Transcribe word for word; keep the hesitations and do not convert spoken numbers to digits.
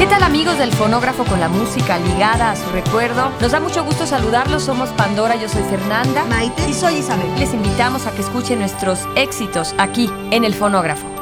¿Qué tal, amigos del Fonógrafo, con la música ligada a su recuerdo? Nos da mucho gusto saludarlos. Somos Pandora, yo soy Fernanda. Maite y soy Isabel. Les invitamos a que escuchen nuestros éxitos aquí en el Fonógrafo.